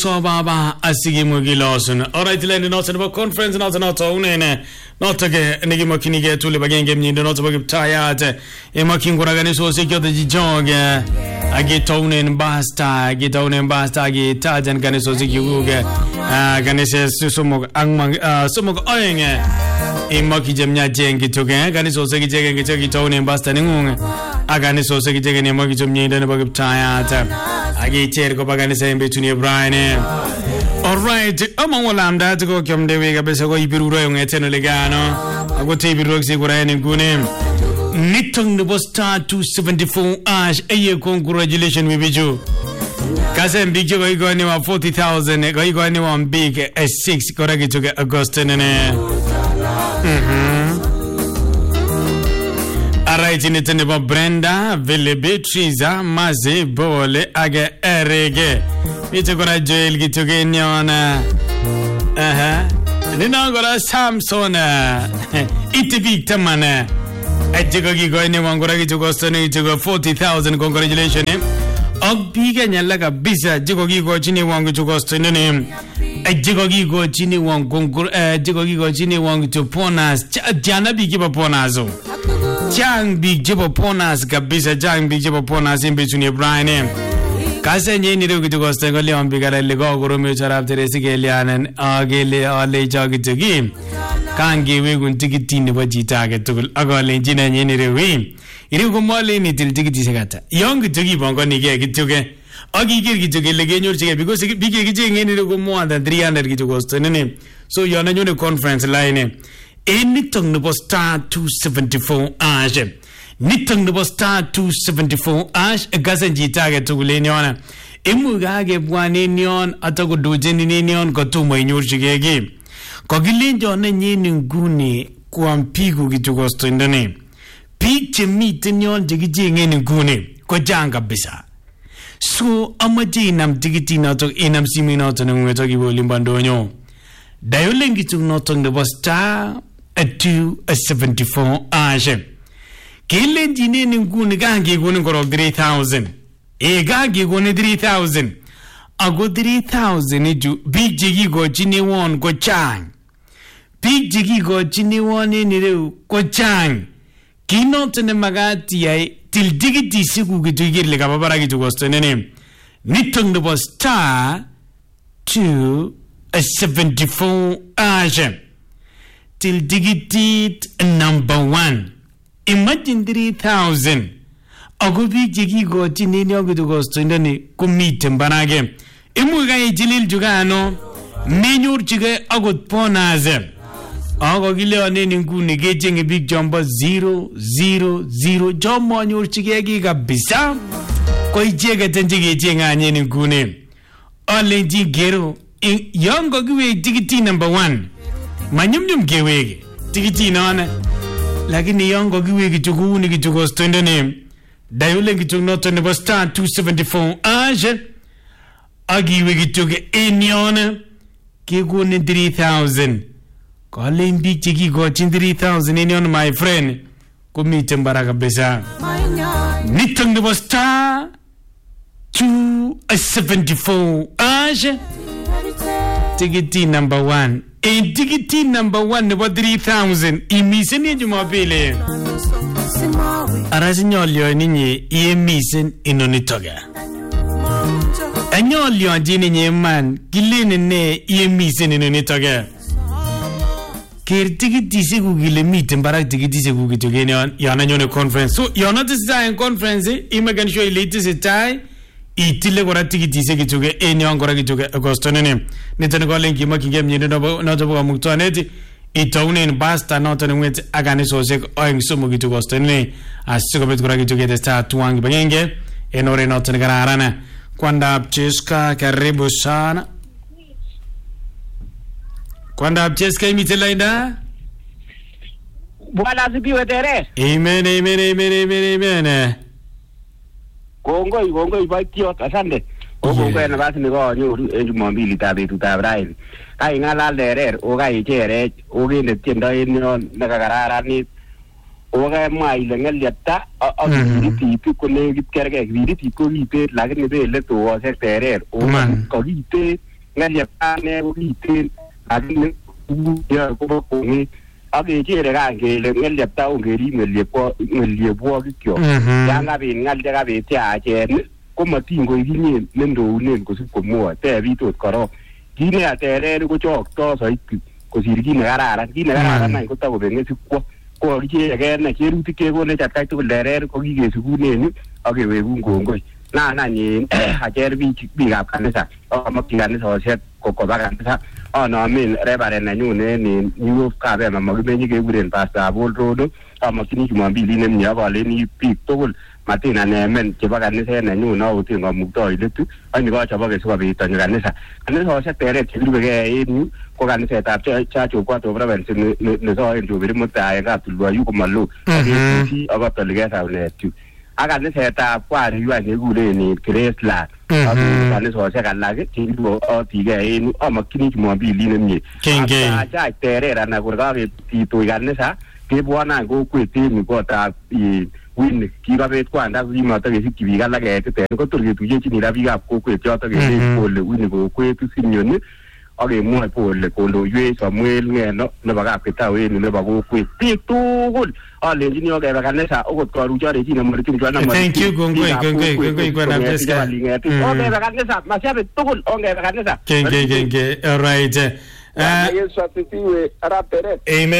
So baba asigi mugilosun. Alright, lende not about conference not unene. Not again nigimokini get to live again game you not about tired. Emaking Goragani so secure the jog. I get tone and basta, get down and basta, get taj and Ganiso Ziguga. Ganeses Sumok Angmang Sumok Oing. Emaki Jamia Jengi took Ganiso Segi and get tone and basta Ningung. Aganiso Segi and Emaki Jamia and about tired. I get Cherko Paganisam between Brian. Alright, Lambda to go come the way up as a way Peru and Legano. I will take it Roxy Guran and Gunim. Nitong the bus star 274 Ash, a year congratulations with you. Cousin Big Joe going to 40,000, going to one big S6, correct to get Augustine and Alright, in it about Brenda, Ville Beatriza, Maze, Bole, Aga, Erege. It's a good jail, get to get on. Then I got a Samson, it big tamana. I take a gig going to go to go 40,000. Congratulations. Og big and like a bizarre Jigogi go Chini Wang to go to the name. A Jigogi go Chini Wang, Jigogi go Chini Wang to Ponas, Jana Big Ponazo. Jang big jibbo ponas gabisa jang big jibbo ponas in between Brian. Cousin Jenny to go stay on bigger lego guru after the Sigalian and Agile or lay jog to game. Can't give a ticket in the budget target to Agole Gina and Jenny Rewin. It will go more lean till ticket is a young to give on going to get together. Ogi get to get again because big getting any go more than 300 get to go to the name. So you're not a conference line. Nitong the star 274 Ash. Nitong the star 274 Ash. A Gasanji target to Leniona. Emugage Buanion, Atago Dujenion, got to my new game. Cogilinjo Nin Guni, Quampigu Gitugosto in the name. Peach meet in yon digging in Guni, Kojanga Bisa. So Amajinam Digitina to Inam Siminot and Wetagi Limbandonio. Dioling to not on the star. A 274 Ash. Killing Jinin Gunigangi Gunigor 3,000. A Gagi Guni 3,000. A go 3,000 into Big Jiggy go Ginny one go chang. Big Jiggy go Ginny one in the go chang. Kinot and the Magati till Diggity Sigu to get like a babaragi to go to the name. Nitong the star 274 Ash. Till digit number 1. Imagine 3,000. Agobi jigi go tinini ogudu go stindani kumite mbanage. Imuga ijilil jugano menyur jige agut ponaze. Ago gile oneni nguni gejenge big jumbo 000 jommo nyur jige giga bisa. Koi jege tenjige jenga anyeni nguni. Ole jigero yongo giwe digiti number 1. Manyum gewege tikiti nana lakini yongo giwege chukuni kichuko stende name dayule kichuk not on the star 274 Ash agiwege chuke enyona kiguni 3,000 kale mbi chiki go chin 3,000 enyona my friend kumite mbaraka besa nitong the star 274 Ash tikiti number 1. A ticket number 1 about 3,000. Imisen in Jumapile. Arasinolio ninye ye misen inonitoga. Anyolio jini man gilene ne ye misen inonitoga. Kir tikiti se gugile meet barak tikiti se gugitogene yana nyone conference. So you're not a conference. Imagan show latest tie. Itile gora tikiti se kichuge eni angora kichuge agostonene nitene go link maki game nyine no to go muktoneti itone basta not on wet agane so se oing sumu kichuge agostonene asiko bet gora kichuge de sta tuangi bangenge enore not ne gararana kwanda apcheska karibu sana kwanda apcheska imitelaida Bwana asifiwe tere. Amen. Kongo ibaitio asante. Kongo na basi nigo nyoru Jumapili tabetu tabrain. Kai ngala lerer o kai chere o gende tienda enyo nakagararani o ga mai lengelta o ti ko ne gitkerge viditi ko ite lagni be le to o se terer o ko ite ngelyeptane ko kiten lakini ya ko kongi age chere kan kele ngelyepta ongeri ngelyepwokik kyok yan kabit ngal chekabit yachen komatingo ikinye nendounen kosip komwoe tebitot korok kit neyaterer kochokto soiti kosir kit nekararan any kotakobenge sikwo ko kakichere ne cherutik chekonech atkai tugul terer ko kikesikunen ak kewekun kongoi nanyin acher biikab kanisa amakyi kanisosiek koba kanisa anamen reverend nenyun en New York Kabema makimenye kekuren Pastor Paul Rodo amakyini Jumapili nemie akaleni biik tugul matina nemen chebo kaniset nenyun auten kamuktoindet ani kachobok sikobit anyo kanisosiek teret chekirubekee en yu ko kanisetab Church of God of Province nesoen Chobiri Mutai Kaptulwayu komalo akesi akatolikee saunet yu ak kanisetab Kwariyu nekikuren Graceland ak kanisosiek alak chekiruotikee en yu amakyini Jumapili nemie achach terer anan kor kaketitui kanisa kebwone any kokwet en yu kotab Winnie kikabet kwanda kimatakesikyi biik alak ketiten kotor ketuyechini ra biikab kokwet choto kelechi kole Winnie kokwet Simeon akemwoe kole kondoiwech Samuel Ngeno nebo kapketau en nebo kokwet biik tugul alenjini okebe kanisa okot karuchore chine moritin chwana thank you gongoi kwa napteska okebe kanisa mashabi tugul okebe kanisa genge all right Yesu asifiwe arapere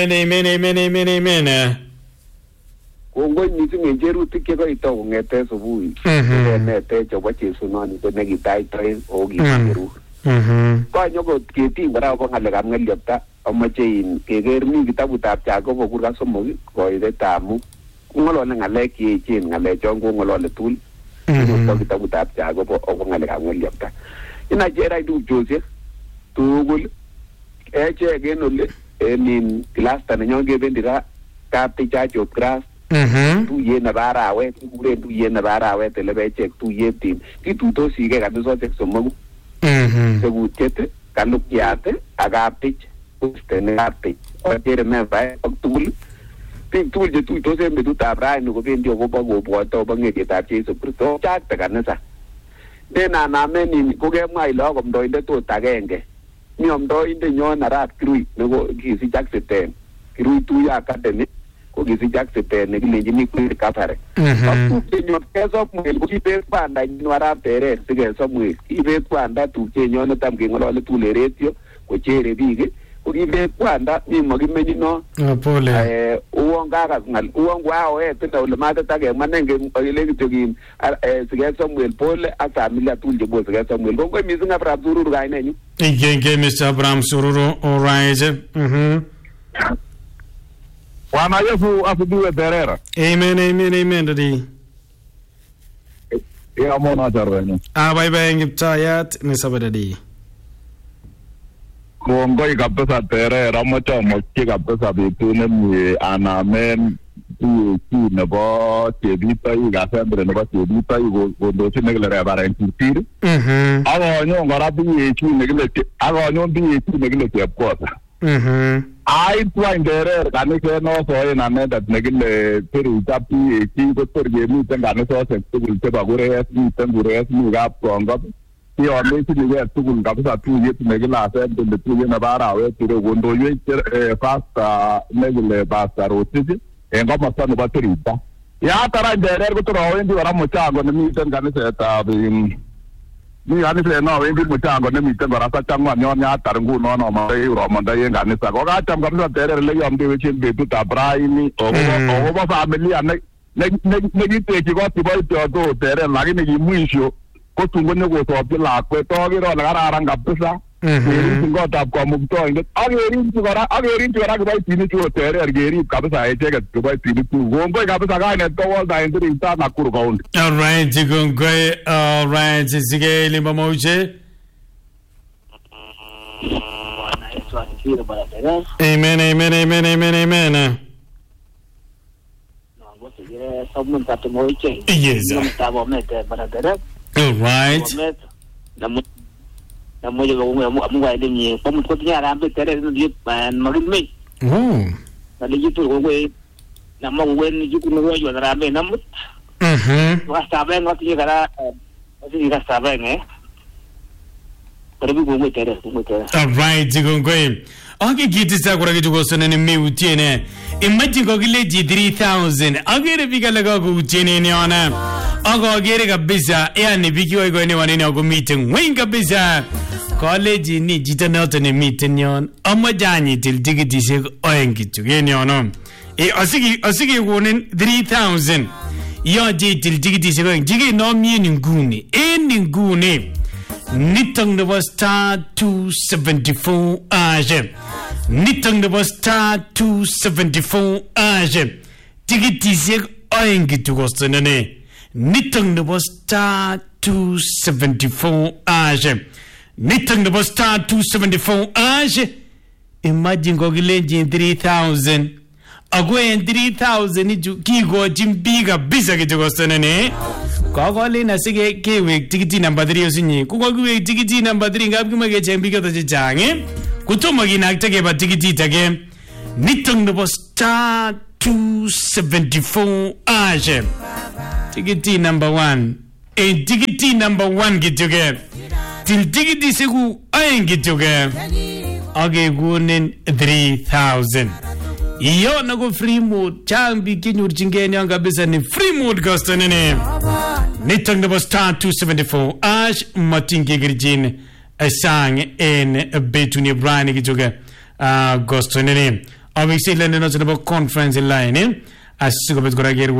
amen kongoi missing en cherutik chekoito kong'ete subui kenete chebo chesunoni ko nekitaitoi o kicheru konyokot keting kora ko ng'alekab ng'elyepta amoche keker mi kitabutab Jakobo kurka somok koiretab mut kong'olole ng'alek cheechen ng'alechon kong'olole tugul ko kitabutab Jakobo ako ng'alekab ng'elyepta inacherai tupchosiek tugul echek en ole en klasta nenyon kebendi ra Kaptich Church of Christ tuyet nebo arawet kikuren tuyet nebo arawet elebechek tuyet kituitosike kanisosiek somoku sekutiet kanukiat ak Kaptich Kristen Kaptich achere membaek ak tugul biik tugul chetuitos en betutab raini kobendi akobo kobwote akobo ng'etietab Jesu Kristo chakte kanisa den anamen kokemwa ile akomdoindet ot agenge mi amdoindet nyon Arap Kirui neko kisich ak Siten Kirui Tuyo Academy ko kisich ak Siten nekilenjini Queen Catherine ak tupchenyon ke Samuel ko kibet kwanda nyin Arap Terer sike Samuel kibet kwanda tupchenyon netam keng'olole tugul en radio kochere biik ko kibet kwanda mi makimenyi no pole uon kakas ngal uon kwaoet tena ole matata kemwa nenge ile kityo kin sike Samuel pole ak familia tugul chebo sike Samuel kongoi missing Abraham Sururu kainenyu igenge Mr. Abraham Sururu all right Bwana Yesu asifiwe Terera. Amen daddy. Ya mona charwenyu. Bye Kiptayat ni sawa daddy. Kongoi kabisa Terera amoche kabisa betut nemie anamen tu nebo chebitoi assembly nebo chebitoi kondochi nekile Reverend Kitiri. Akonyon kora BAC nekile Chepkota. Aitwany Terer kaniset nosoen anendet nekile Peruchab PAC kotor kemiten kanisosiek tugul chebo Kures, miten Kures, mi Kapkongop kiyomechinigei tugul kabisa tuyet nekile assembly tuyet nebo arawet kondoiwech pastor nekile Pastor Rotich en komosta nebo Tirita. Yatarany Terer kotor awendi kora mchango nemiten kanisetab mi kaniset nawendi mchango nemiten kora Sachangwan yon yatar ngunon amandoi en kanisa ko kacham kabisa Terer olekiamdewech en betutab raini akobo familia nekitekyi kot kiboitiot Terer lakini kimwisho kotun konyokosobchi lakwet akere ale kararan kabisa keripchin kotab kamuktoindet akeripchi kora kiboitinichu Terer kerip kabisa echeket kiboitinik tugul kongoi kabisa kainet ko Walter Hendricks Nakuru County. All right kongoi all right sige limba mauche amen yes all right namoja Mungu aidini kwa mtukotia rambe Terer ndio magime nalijitu kongwe na Mungu weni juku ngojo na rambe namut wasabe ngati kara wasiri kasabe Karibu kumwekere. Alright, zikongwe. Okay, kitisa kura kichukosone ni miutiene. Imagine kokileji 3,000. Agere pika laga kuutiene ni ona. Agere kabisa. Yani piki wa iko ni wanini wako meeting. Weng kabisa. College ni jita naoto ni meeting yon. Ama janyi til tikitise oengi chuke ni ona. Asiki kuonin 3,000. Yo jitil tikitise oengi. Jike no miye ninguni. Ninguni. Nitong nebo star 274 aje. Nitong nebo star 274 aje. Tikitisiek oengi tukostonene. Nitong nebo star 274 aje. Nitong nebo star 274 aje. Imagine kokilenjin 3,000. Ako en 3,000 ichu kikochin biik kabisa kitukostonene. Kokole na sige kewek tikiti number 3 osinye. Kukokiwek tikiti number 3 ngap kimekecheng biik choto chechang. Kutomo kinakta keba tikiti tage. Nitong nebo star 274 aje. Tikiti number 1. Tikiti number 1 kityoke. Til tikiti siku aeng kityoke. Age kunin 3,000. Iyo nako free mode. Chang biik kenyorchingei nyon kabisa ni free mode kastonene. Nitong nebo star 274 ash matinge girjin sang en betuni Brian kijoga gostonene. Obviously lende no conference line asiko bet gora